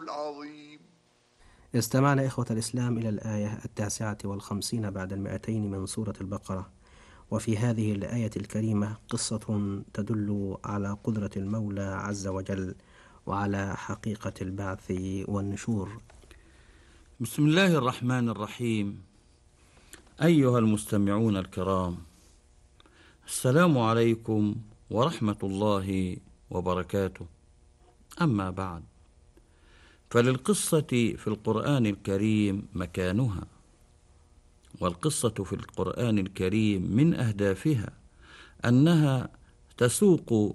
العظيم. استمعنا إخوة الإسلام إلى الآية 59 بعد 200 من سورة البقرة. وفي هذه الآية الكريمة قصة تدل على قدرة المولى عز وجل وعلى حقيقة البعث والنشور. بسم الله الرحمن الرحيم. أيها المستمعون الكرام، السلام عليكم ورحمة الله وبركاته. أما بعد، فللقصة في القرآن الكريم مكانها، والقصة في القرآن الكريم من أهدافها أنها تسوق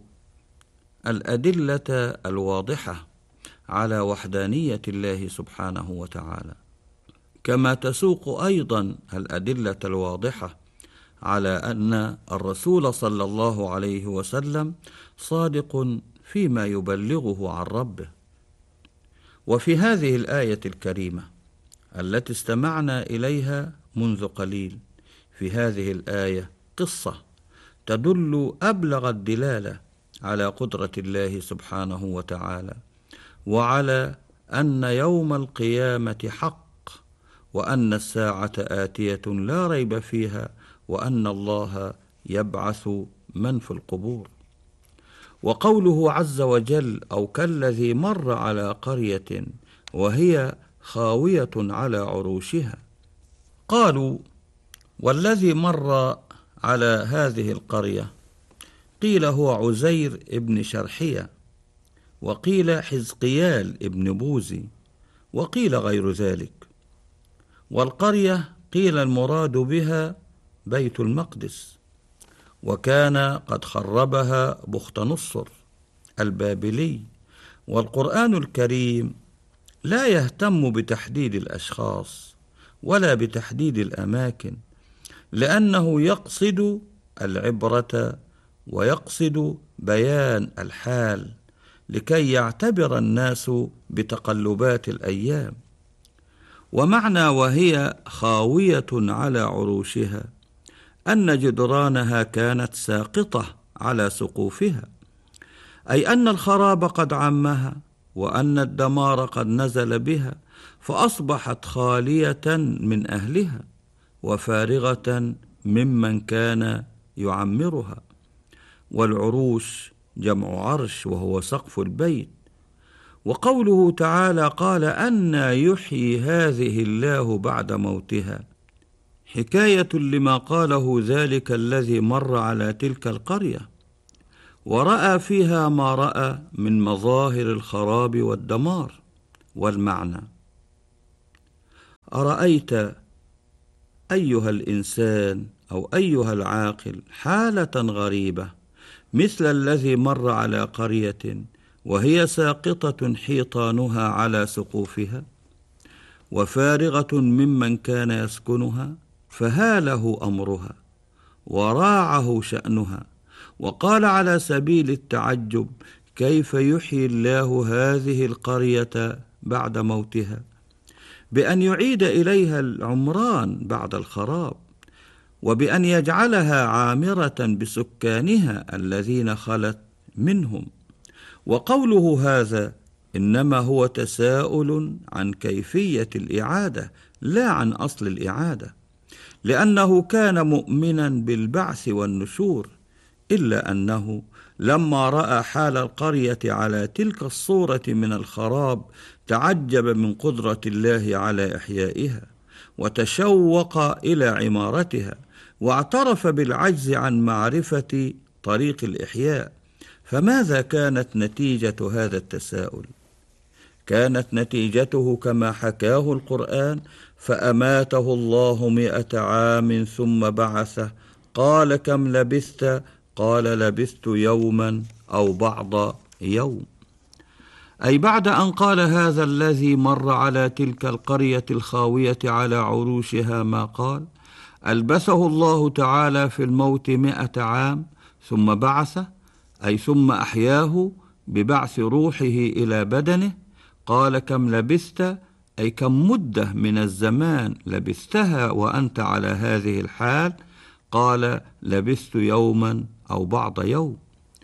الأدلة الواضحة على وحدانية الله سبحانه وتعالى، كما تسوق أيضا الأدلة الواضحة على أن الرسول صلى الله عليه وسلم صادق فيما يبلغه عن ربه. وفي هذه الآية الكريمة التي استمعنا إليها منذ قليل، في هذه الآية قصة تدل أبلغ الدلالة على قدرة الله سبحانه وتعالى، وعلى أن يوم القيامة حق، وأن الساعة آتية لا ريب فيها، وأن الله يبعث من في القبور. وقوله عز وجل: أو كالذي مر على قرية وهي خاوية على عروشها. قالوا: والذي مر على هذه القرية قيل هو عزير ابن شرحية، وقيل حزقيال ابن بوزي، وقيل غير ذلك. والقرية قيل المراد بها بيت المقدس، وكان قد خربها بختنصر البابلي. والقرآن الكريم لا يهتم بتحديد الأشخاص ولا بتحديد الأماكن، لأنه يقصد العبرة ويقصد بيان الحال، لكي يعتبر الناس بتقلبات الأيام. ومعنى وهي خاوية على عروشها أن جدرانها كانت ساقطة على سقوفها، أي أن الخراب قد عمها، وأن الدمار قد نزل بها، فأصبحت خالية من أهلها وفارغة ممن كان يعمرها. والعروش جمع عرش، وهو سقف البيت. وقوله تعالى: قال أنى يحيي هذه الله بعد موتها، حكاية لما قاله ذلك الذي مر على تلك القرية ورأى فيها ما رأى من مظاهر الخراب والدمار. والمعنى: أرأيت أيها الإنسان أو أيها العاقل حالة غريبة مثل الذي مر على قرية وهي ساقطة حيطانها على سقوفها وفارغة ممن كان يسكنها، فهاله أمرها وراعه شأنها، وقال على سبيل التعجب: كيف يحيي الله هذه القرية بعد موتها، بأن يعيد إليها العمران بعد الخراب، وبأن يجعلها عامرة بسكانها الذين خلت منهم. وقوله هذا إنما هو تساؤل عن كيفية الإعادة لا عن أصل الإعادة، لأنه كان مؤمنا بالبعث والنشور، إلا أنه لما رأى حال القرية على تلك الصورة من الخراب تعجب من قدرة الله على إحيائها، وتشوق إلى عمارتها، واعترف بالعجز عن معرفة طريق الإحياء. فماذا كانت نتيجة هذا التساؤل؟ كانت نتيجته كما حكاه القرآن: فأماته الله 100 عام ثم بعثه، قال كم لبثت؟ قال لبثت يوما أو بعض يوم. أي بعد أن قال هذا الذي مر على تلك القرية الخاوية على عروشها ما قال، ألبثه الله تعالى في الموت 100 عام ثم بعثه، أي ثم أحياه ببعث روحه إلى بدنه. قال كم لبثت؟ أي كم مدة من الزمان لبثتها وأنت على هذه الحال؟ قال لبثت يوما أو بعض يوم.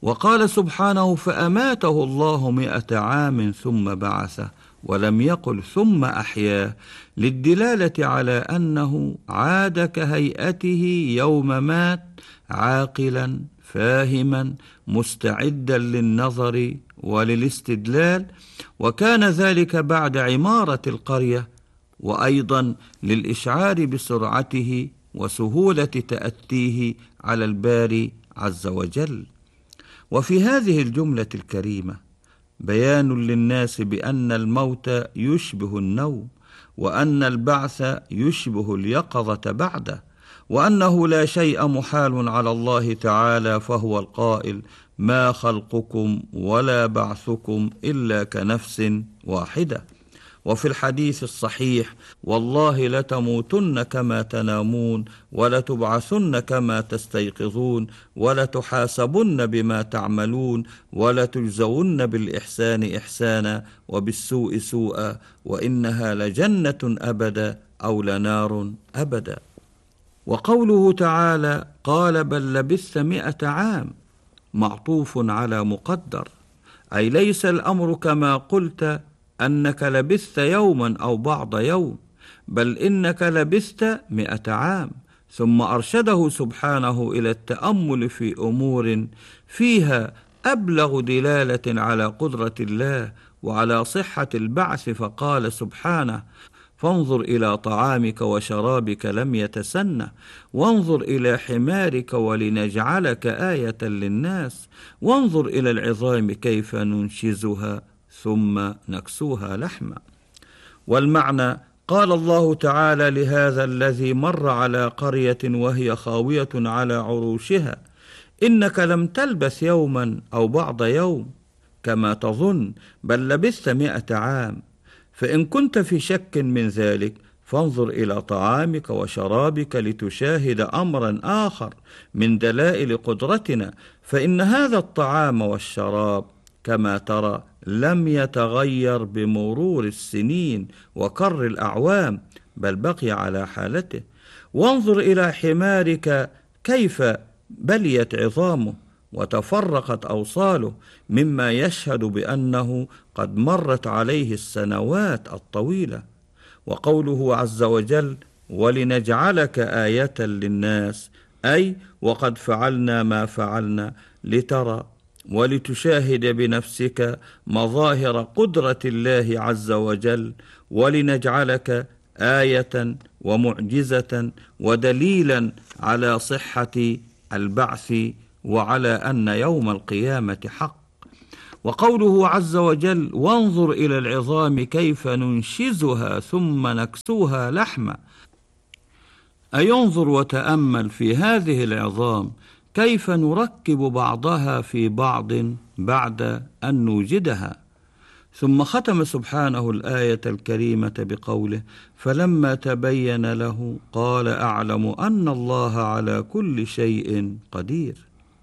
وقال سبحانه فأماته الله 100 عام ثم بعثه، ولم يقل ثم أحياه، للدلالة على أنه عاد كهيئته يوم مات، عاقلا فاهما مستعدا للنظر وللاستدلال. وكان ذلك بعد عمارة القرية، وأيضا للإشعار بسرعته وسهولة تأتيه على الباري عز وجل. وفي هذه الجملة الكريمة بيان للناس بأن الموت يشبه النوم، وأن البعث يشبه اليقظة بعده، وأنه لا شيء محال على الله تعالى، فهو القائل ما خلقكم ولا بعثكم إلا كنفس واحدة. وفي الحديث الصحيح والله لتموتن كما تنامون ولتبعثن كما تستيقظون ولتحاسبن بما تعملون ولتجزون بالإحسان إحسانا وبالسوء سوءا، وإنها لجنة أبدا أو لنار أبدا. وقوله تعالى قال بل لبثت 100 عام معطوف على مقدر، أي ليس الأمر كما قلت أنك لبثت يوما أو بعض يوم، بل إنك لبثت 100 عام. ثم أرشده سبحانه إلى التأمل في أمور فيها أبلغ دلالة على قدرة الله وعلى صحة البعث، فقال سبحانه فانظر إلى طعامك وشرابك لم يتسنه، وانظر إلى حمارك ولنجعلك آية للناس، وانظر إلى العظام كيف ننشزها ثم نكسوها لحما. والمعنى قال الله تعالى لهذا الذي مر على قرية وهي خاوية على عروشها إنك لم تلبث يوما أو بعض يوم كما تظن، بل لبثت 100 عام. فإن كنت في شك من ذلك فانظر إلى طعامك وشرابك لتشاهد أمرا آخر من دلائل قدرتنا، فإن هذا الطعام والشراب كما ترى لم يتغير بمرور السنين وكر الأعوام، بل بقي على حالته. وانظر إلى حمارك كيف بليت عظامه وتفرقت أوصاله، مما يشهد بأنه قد مرت عليه السنوات الطويلة. وقوله عز وجل ولنجعلك آية للناس، أي وقد فعلنا ما فعلنا لترى ولتشاهد بنفسك مظاهر قدرة الله عز وجل، ولنجعلك آية ومعجزة ودليلا على صحة البعث وعلى أن يوم القيامة حق. وقوله عز وجل وانظر إلى العظام كيف ننشزها ثم نكسوها لحما، أي انظر وتأمل في هذه العظام كيف نركب بعضها في بعض بعد أن نوجدها. ثم ختم سبحانه الآية الكريمة بقوله فلما تبين له قال أعلم أن الله على كل شيء قدير،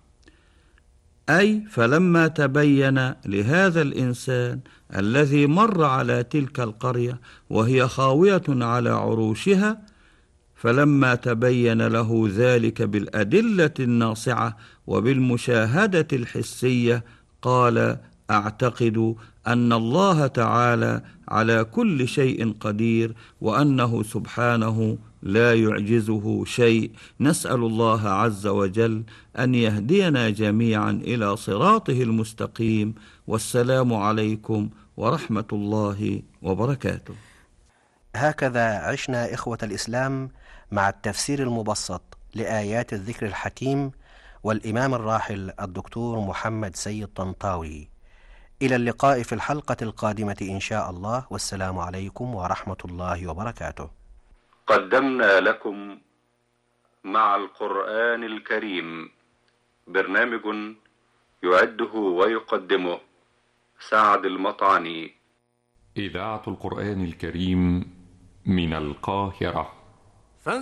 أي فلما تبين لهذا الإنسان الذي مر على تلك القرية وهي خاوية على عروشها، فلما تبين له ذلك بالأدلة الناصعة وبالمشاهدة الحسية قال أعتقد أن الله تعالى على كل شيء قدير، وأنه سبحانه لا يعجزه شيء. نسأل الله عز وجل أن يهدينا جميعا إلى صراطه المستقيم، والسلام عليكم ورحمة الله وبركاته. هكذا عشنا إخوة الإسلام مع التفسير المبسط لآيات الذكر الحكيم والإمام الراحل الدكتور محمد سيد طنطاوي. إلى اللقاء في الحلقة القادمة إن شاء الله، والسلام عليكم ورحمة الله وبركاته. قدمنا لكم مع القرآن الكريم برنامج يعده ويقدمه سعد المطعني. إذاعة القرآن الكريم من القاهرة.